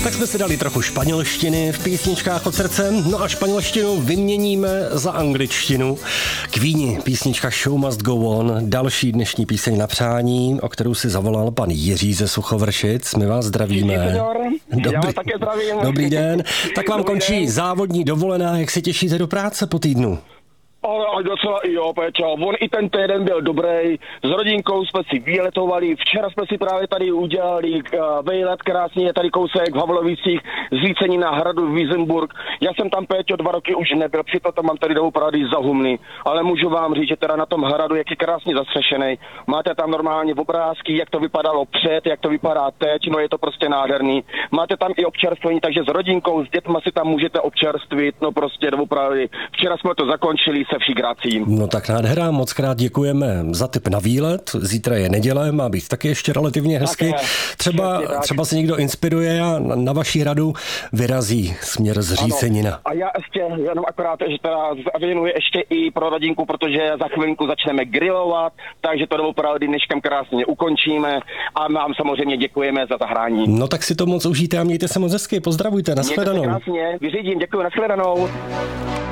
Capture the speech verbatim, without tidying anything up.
Tak jsme si dali trochu španělštiny v písničkách od srdce, no a španělštinu vyměníme za angličtinu. Queeni, písnička Show Must Go On, další dnešní píseň na přání, o kterou si zavolal pan Jiří ze Suchovršič. My vás zdravíme. Dobrý, Já vás také zdravím. Dobrý den. Tak vám Dobrý končí den. závodní dovolená, jak se těšíte do práce po týdnu? Ale, ale docela i jo, Péťo. On i ten týden byl dobrý. S rodinkou jsme si výletovali. Včera jsme si právě tady udělali uh, výlet krásně, je tady kousek v Havlovicích, zvícení na hradu Wiesenburg. Já jsem tam, Péťo, dva roky už nebyl, přitom tam mám tady doopravdy za humny. Ale můžu vám říct, že teda na tom hradu, jak je krásně zastřešený. Máte tam normálně obrázky, jak to vypadalo před, jak to vypadá teď, no je to prostě nádherný. Máte tam i občerstvení, takže s rodinkou, s dětma si tam můžete občerstvit, no prostě doopravdy. Včera jsme to zakončili se vší grací. No tak nádhera, moc krát děkujeme za tip na výlet. Zítra je neděle, má být taky ještě relativně hezky. Také, třeba, třeba se někdo inspiruje a na, na vaší radu vyrazí směr Zřícenina. A já ještě jenom akorát, že teda zavěnuji ještě i pro rodinku, protože za chvilinku začneme grillovat, takže to opravdu dneškem krásně ukončíme a vám samozřejmě děkujeme za zahrání. No tak si to moc užijte a mějte se moc hezky. Pozdravujte, nashledanou. Mějte se krásně, vyřídím, děkuji, nashledanou.